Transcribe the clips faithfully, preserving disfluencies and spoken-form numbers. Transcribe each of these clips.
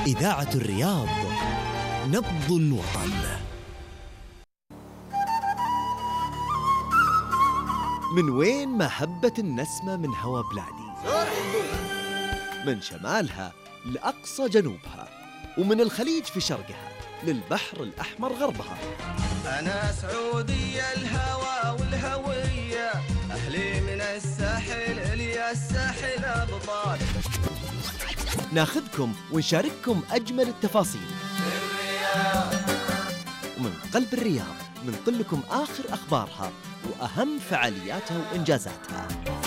إذاعة الرياض، نبض الوطن. من وين ما هبت النسمة من هوا بلادي، من شمالها لأقصى جنوبها، ومن الخليج في شرقها للبحر الأحمر غربها. أنا سعودية الهوى والهوية، أهلي من الساحل إليا الساحل أبطال. ناخذكم ونشارككم أجمل التفاصيل ومن قلب الرياض ننقل لكم آخر أخبارها وأهم فعالياتها وإنجازاتها.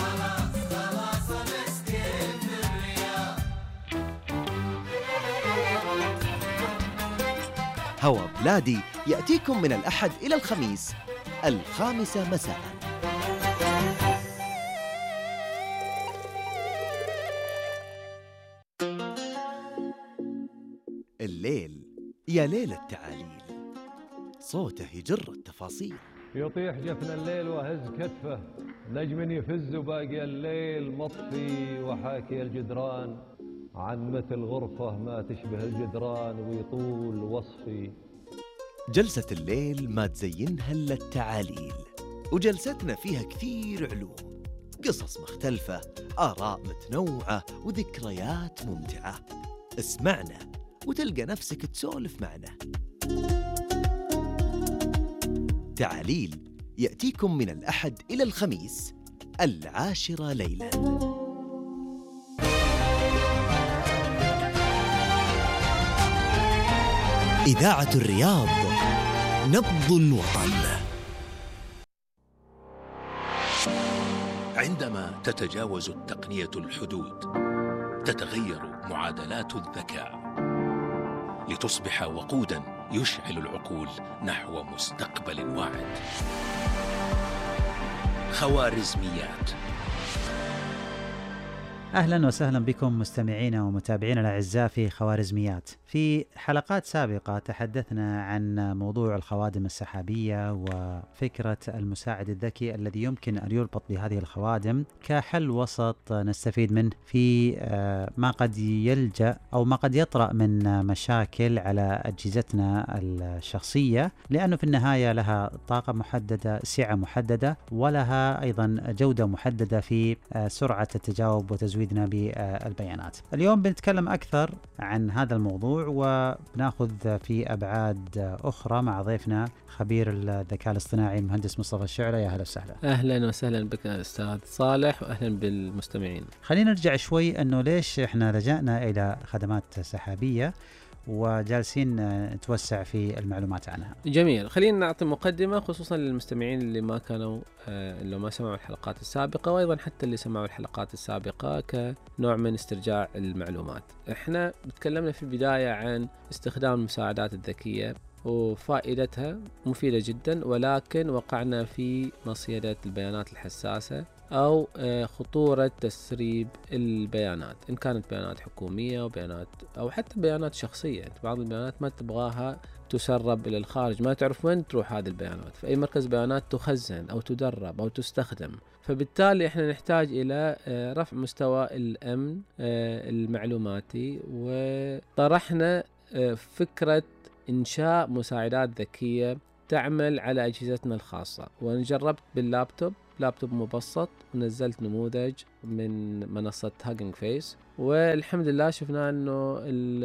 هوا بلادي يأتيكم من الأحد إلى الخميس الخامسة مساء. الليل يا ليل التعاليل، صوته يجر التفاصيل. يطيح جفن الليل وهز كتفه، نجم يفز وباقي الليل مطفي، وحاكي الجدران عن مثل غرفة ما تشبه الجدران ويطول وصفي. جلسة الليل ما تزينها إلا التعاليل، وجلستنا فيها كثير علوم، قصص مختلفة، آراء متنوعة وذكريات ممتعة. اسمعنا وتلقى نفسك تسولف معنا. تعاليل يأتيكم من الأحد إلى الخميس العاشرة ليلاً. إذاعة الرياض، نبض الوطن. عندما تتجاوز التقنية الحدود، تتغير معادلات الذكاء لتصبح وقوداً يشعل العقول نحو مستقبل واعد. خوارزميات. أهلا وسهلا بكم مستمعينا ومتابعينا الأعزاء في خوارزميات. في حلقات سابقة تحدثنا عن موضوع الخوادم السحابية وفكرة المساعد الذكي الذي يمكن أن يربط بهذه الخوادم كحل وسط نستفيد منه في ما قد يلجأ أو ما قد يطرأ من مشاكل على أجهزتنا الشخصية، لأنه في النهاية لها طاقة محددة، سعة محددة، ولها أيضا جودة محددة في سرعة التجاوب وتزويد بالبيانات. اليوم بنتكلم أكثر عن هذا الموضوع وبناخذ في أبعاد أخرى مع ضيفنا خبير الذكاء الاصطناعي المهندس مصطفى الشعلة. يا هلا وسهلا. أهلا وسهلا بك أستاذ صالح، وأهلا بالمستمعين. خلينا نرجع شوي أنه ليش إحنا لجأنا إلى خدمات سحابية وجالسين نتوسع في المعلومات عنها. جميل، خلينا نعطي مقدمة خصوصا للمستمعين اللي ما كانوا آه اللي ما سمعوا الحلقات السابقة، وأيضا حتى اللي سمعوا الحلقات السابقة كنوع من استرجاع المعلومات. احنا تكلمنا في البداية عن استخدام المساعدات الذكية وفائدتها مفيدة جدا، ولكن وقعنا في مصيدة البيانات الحساسة أو خطورة تسريب البيانات، إن كانت بيانات حكومية وبيانات أو حتى بيانات شخصية. بعض البيانات ما تبغاها تسرب إلى الخارج، ما تعرف وين تروح هذه البيانات، في أي مركز بيانات تخزن أو تدرب أو تستخدم. فبالتالي إحنا نحتاج إلى رفع مستوى الأمن المعلوماتي، وطرحنا فكرة إنشاء مساعدات ذكية تعمل على أجهزتنا الخاصة. وجربت باللابتوب، لابتوب مبسط، ونزلت نموذج من منصة هاجينج فيس، والحمد لله شفنا أنه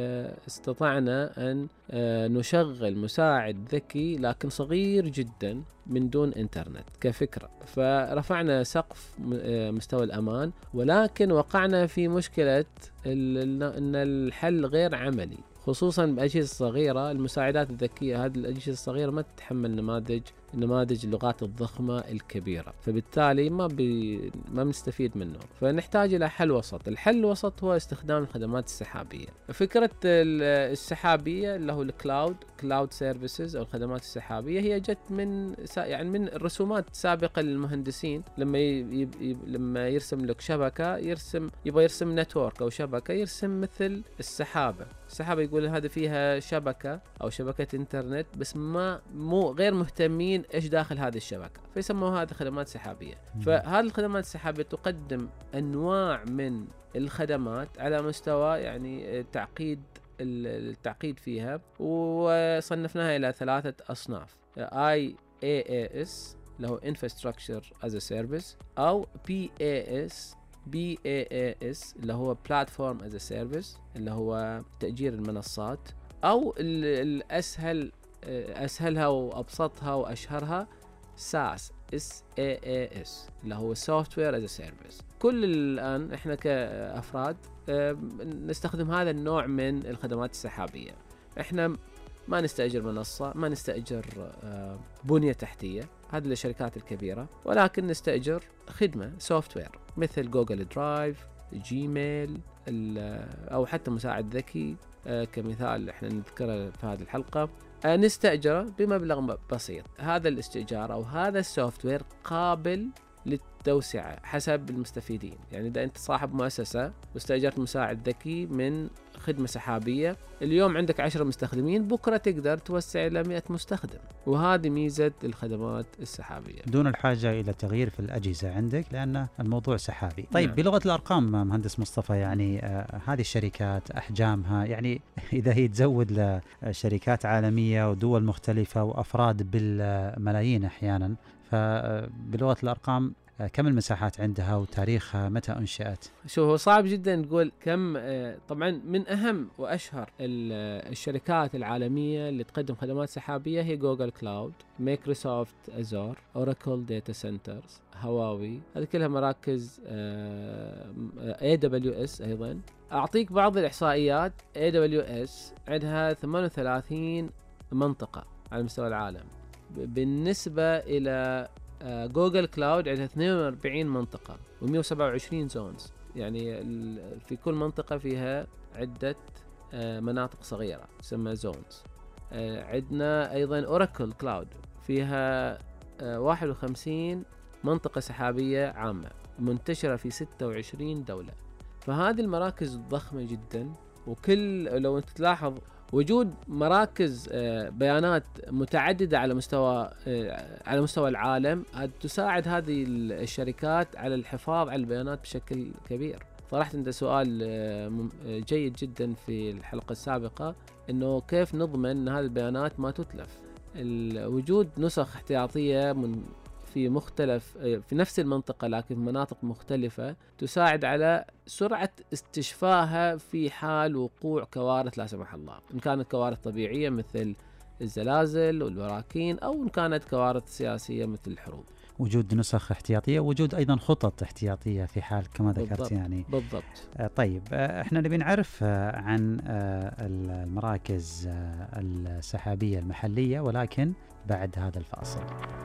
استطعنا أن نشغل مساعد ذكي لكن صغير جدا من دون إنترنت كفكرة. فرفعنا سقف مستوى الأمان، ولكن وقعنا في مشكلة أن الحل غير عملي، خصوصا بأجهزة صغيرة. المساعدات الذكية هذه الأجهزة الصغيرة ما تتحمل نماذج نماذج اللغات الضخمة الكبيرة، فبالتالي ما بي ما بنستفيد منه. فنحتاج إلى حل وسط. الحل الوسط هو استخدام الخدمات السحابية. فكرة السحابية اللي هو الكلاود كلاود سيرفيسز أو الخدمات السحابية هي جت من يعني من الرسومات سابقة للمهندسين. لما ي... ي... لما يرسم لك شبكة، يرسم يبغى يرسم نتورك أو شبكة، يرسم مثل السحابة. السحابة يقول هذا فيها شبكة أو شبكة إنترنت، بس ما مو غير مهتمين إيش داخل هذه الشبكة، فيسموها هذه خدمات سحابية. فهذه الخدمات السحابية تقدم أنواع من الخدمات على مستوى يعني تعقيد التعقيد فيها وصنفناها إلى ثلاثة أصناف: آي إيه إيه إس اللي هو Infrastructure as a Service، أو بي إيه إس بي إيه إيه إس اللي هو Platform as a Service اللي هو تأجير المنصات، أو الأسهل أسهلها وأبسطها وأشهرها ساس إس إيه إيه إس اللي هو Software as a Service. كل الآن إحنا كأفراد نستخدم هذا النوع من الخدمات السحابية. إحنا ما نستأجر منصة، ما نستأجر بنية تحتية، هذه الشركات الكبيرة، ولكن نستأجر خدمة سوفتوير مثل جوجل درايف، جيميل، أو حتى مساعد ذكي كمثال إحنا نذكره في هذه الحلقة. نستأجره بمبلغ بسيط. هذا الاستئجار أو هذا السوفتوير قابل للتوسعة حسب المستفيدين. يعني إذا أنت صاحب مؤسسة واستأجرت مساعد ذكي من خدمة سحابية، اليوم عندك عشرة مستخدمين، بكرة تقدر توسع إلى مئة مستخدم، وهذه ميزة الخدمات السحابية دون الحاجة إلى تغيير في الأجهزة عندك لأن الموضوع سحابي. طيب نعم. بلغة الأرقام مهندس مصطفى، يعني آه هذه الشركات أحجامها، يعني إذا هي تزود لشركات عالمية ودول مختلفة وأفراد بالملايين أحيانا، فبلغة الأرقام كم المساحات عندها وتاريخها متى أنشأت؟ شو هو صعب جدا نقول كم. طبعا من أهم وأشهر الشركات العالمية اللي تقدم خدمات سحابية هي جوجل كلاود، مايكروسوفت أزور، أوراكل داتا سنترز، هواوي، هذه كلها مراكز. إيه دبليو إس أيضا. أعطيك بعض الإحصائيات. إيه دبليو إس عندها ثمانية وثلاثين منطقة على مستوى العالم، بالنسبة إلى جوجل كلاود عندها اثنين وأربعين منطقة ومئة وسبعة وعشرين زونز، يعني في كل منطقة فيها عدة مناطق صغيرة تسمى زونز. عندنا أيضا أوراكل كلاود فيها واحد وخمسين منطقة سحابية عامة منتشرة في ستة وعشرين دولة. فهذه المراكز ضخمة جدا، وكل لو أنت تلاحظ وجود مراكز بيانات متعددة على مستوى على مستوى العالم تساعد هذه الشركات على الحفاظ على البيانات بشكل كبير. طرحت أنت سؤال جيد جدا في الحلقة السابقة، إنه كيف نضمن أن هذه البيانات ما تتلف. وجود نسخ احتياطية من في مختلف في نفس المنطقة لكن في مناطق مختلفة تساعد على سرعة استشفائها في حال وقوع كوارث لا سمح الله، إن كانت كوارث طبيعية مثل الزلازل والبراكين، أو إن كانت كوارث سياسية مثل الحروب. وجود نسخ احتياطية، وجود أيضا خطط احتياطية في حال كما ذكرت. بالضبط. يعني بالضبط. آه طيب آه احنا نبي نعرف آه عن آه المراكز آه السحابية المحلية، ولكن بعد هذا الفاصل.